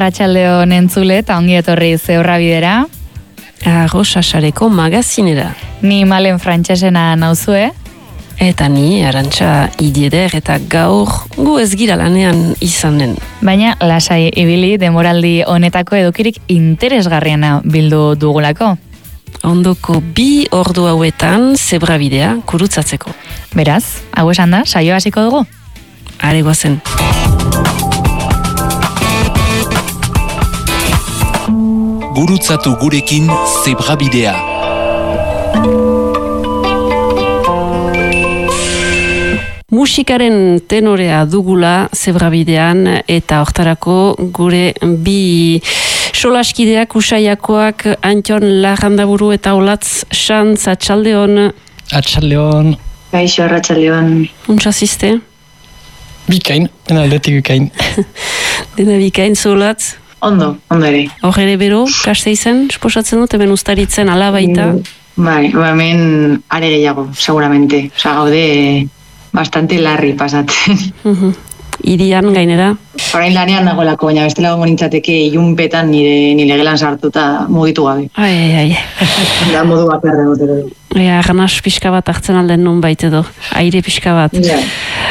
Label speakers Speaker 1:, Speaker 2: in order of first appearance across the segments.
Speaker 1: Arratsaldeon entzule eta ongi etorri Zebrabidera.
Speaker 2: Arrosa sareko magazinera.
Speaker 1: Ni Malen Frantsesena nauzue.
Speaker 2: Eta ni Arantxa Idieder eta gaur gu ez gira lanean izanen.
Speaker 1: Baina lasai ibili demoraldi honetako edukirik interesgarriena bildu dugulako.
Speaker 2: Ondoko 2 ordu hauetan Zebrabidea kurutzatzeko.
Speaker 1: Beraz, hau esan da, saio hasiko dugu?
Speaker 2: Are goazen.
Speaker 3: Gurutzatu gurekin Zebrabidea.
Speaker 2: Musikaren tenorea dugula Zebrabidean eta hortarako gure 2 solaskideak usaiakoak Antion Larrandaburu eta Olatz Xantz, atxaldeon.
Speaker 4: Atxaldeon.
Speaker 5: Gaixo, arratsaldeon.
Speaker 2: Untsaziste?
Speaker 4: Bikain, dena aldetik bikain.
Speaker 2: Dena bikain, Olatz?
Speaker 5: Ondo ere.
Speaker 2: Hor ere bero, kaste izen, esposatzen dut, hemen ustaritzen alabaita?
Speaker 5: Bai, hemen are gehiago, seguramente. Osa, gaude bastante larri pasatzen.
Speaker 2: Irian gainera?
Speaker 5: Orain lanean nagoelako, baina bestela gongo nintzateke ilunpetan nire gelan sartuta mugitu gabe.
Speaker 2: Ai.
Speaker 5: Da modu bakarra gotero.
Speaker 2: Ganas pixka bat hartzen alden nun baite edo, aire pixka bat.
Speaker 5: Ja.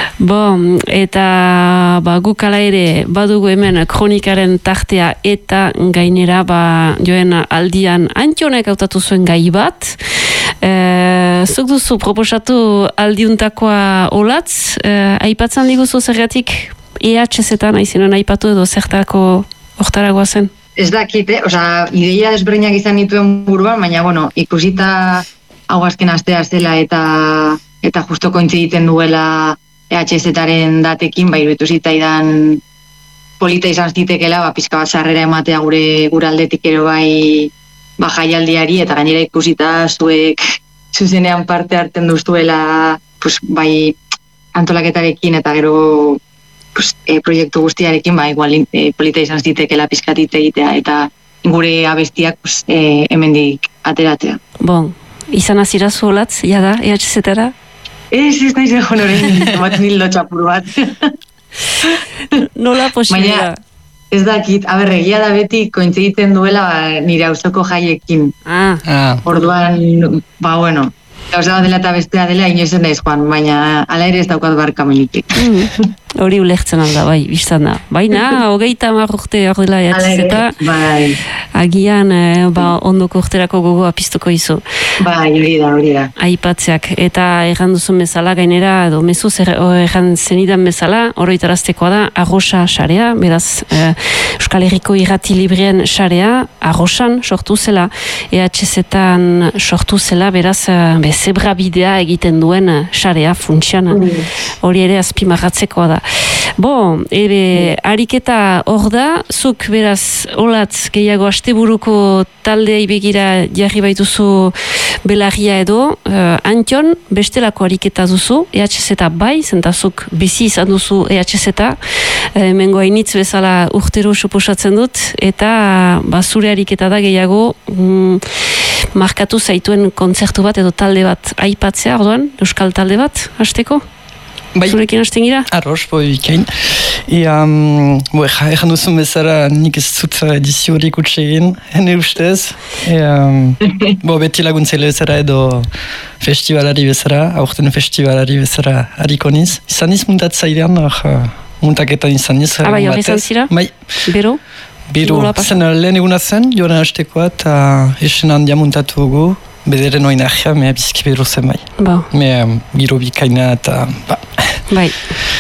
Speaker 2: Eta guk ala ere badugu hemen kronikaren tartea eta gainera joen aldian Antionek hautatu zuen gai bat. Zuk duzu proposatu aldiuntakoa Olatz, aipatzen diguzu zergatik EHZ-etan aizinen aipatu edo zertako hortaragoa zen?
Speaker 5: Ez dakit, ideia desberdinak izan nituen buruan, baina ikusita hau azken astea zela eta justo kointziditen duela EHZ-aren datekin, iruditu zitaidan polita izan zitekela, pizka bat sarrera ematea gure aldetik ero jaialdiari, eta gainera ikusita zuek zuzenean parte hartzen duztuela bai antolaketarekin eta gero proiektu guztiarekin, igual polita izan zitekela pizkatit egitea eta gure abestiak hemendik ateratzea.
Speaker 2: Bon, izan azira zu Olatz, jada, EHZ-etara?
Speaker 5: Ez nahi zen honoren, ematen hildo txapuru bat.
Speaker 2: Nola posibilea?
Speaker 5: Baina, ez dakit, egia da beti kointzegiten duela nire auzoko jaiekin. Orduan, gauza dela eta bestea dela inoezen naiz joan, baina ala ere ez daukat barkamenik.
Speaker 2: Hori ulertzen alda, biztan da. Baina, 30 urte hor dela EHZ-eta, agian ondoko urterako gogoa piztuko izu.
Speaker 5: Hori da.
Speaker 2: Aipatzeak, eta erran duzun bezala gainera, edo mezuz erran zenidan bezala, oroitaraztekoa da, Arrosa sarea, beraz, Euskal Herriko irrati libreen sarea, Arrosan sortu zela, EHZ-etan sortu zela, beraz, Zebrabidea egiten duen sarea funtsian, hori ere azpimarratzekoa da. Ariketa hor da, zuk beraz Olatz gehiago asteburuko taldeai begira jarri baituzu belarria edo, Antion bestelako ariketa duzu, EHZ bai, zentazuk bizi izan duzu EHZ, mengo hainitz bezala urtero suposatzen dut, eta zure ariketa da gehiago markatu zaituen kontzertu bat edo talde bat aipatzea, orduan, euskal talde bat, hasteko? Zurekin hasten gira?
Speaker 4: Arroz, ikain. Ejan duzun bezala nik ez zut edizio horik utsegin, hene ustez. Beti laguntzaile bezala edo festivalari bezala, aurten festivalari bezala harikoniz. Izan iz muntatzailean, muntaketan izan iz.
Speaker 2: Hori izan zira? Bero?
Speaker 4: Bero, zen lehen eguna zen, joan hastekoa, eta esen handia muntatu dugu, bederen oin ahia, mea bizki bero zen bai. Mea giro bikaina eta
Speaker 2: Bai.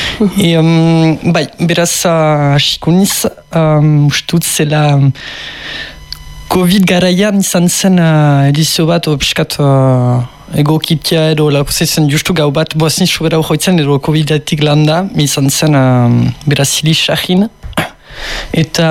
Speaker 4: Beraz, asikuniz, ustut zela COVID garaian izan zen edizio bat, piskat egokitia edo lakozezen justu gau bat, boazin sobera hoitzen edo COVID-etik landa, izan zen beraz hili sahin. Eta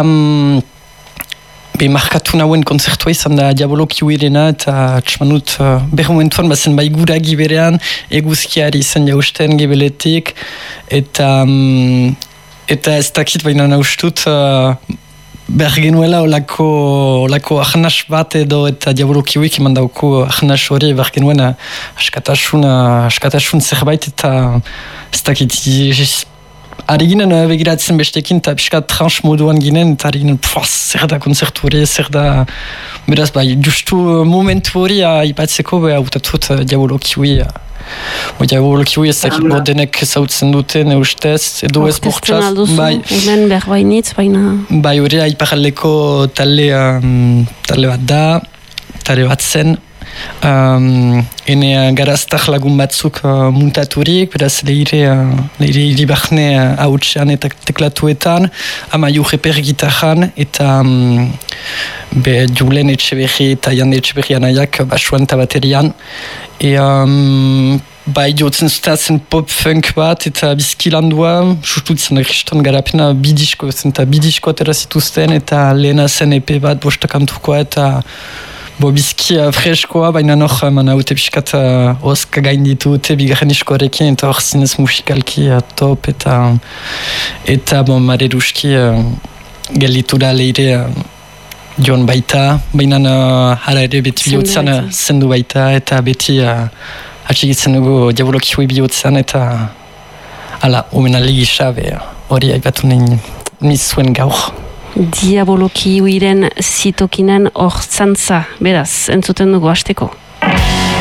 Speaker 4: markatu nauen konzertua izan da Diaboloki uirena eta txmanut behar momentuan bazen guragi berean eguzkiari izan jausten gebeletik eta ez dakit baina naustut behar genuela olako ahnas bat edo eta Diaboloki uik eman dauko ahnas hori behar genuen askatasun zerbait eta ez dakit ari ginen begiratzen bestekin, eta pixka trans moduan ginen, eta ari ginen, zer da konzertu hori, zer da... Beraz, bai, justu momentu hori aipatzeko, hautatut Diabolokiui. Diabolokiui ez dakit denek ezautzen duten, ustez, edo ez bortxaz.
Speaker 2: Orkesten alduzu, hemen berbainitz, baina...
Speaker 4: Bai, hori aiparaldeko talde bat da, talde bat zen, ene garaztak lagun batzuk muntaturik, beraz leire iribarne hautsean eta teklatuetan, ama Jureper gitarran, eta Julen Etxeberri eta Jande Etxeberri anaiak basuan eta baterian. Bai, jotzen zutazen pop-funk bat eta bizkilandua, sustutzen kriston garapena bidisko atera zituzten, eta lehena zen EP bat bostakantukoa eta bizki freskoa, baina noch haute pixkat oska gain ditute bigarren diskoarekin, eta hor zinez musikalki top, eta mare duski gelditura leire joan baita, baina hara ere beti bihotzan zendu baita, eta beti atxigitzen dugu Diabolokiui bihotzan, eta ala, omenaldi gisa hori aipatu nahi nizuen gaur.
Speaker 2: Diabolokiuiren zitokinen hor zantza, beraz, entzuten dugu hasteko.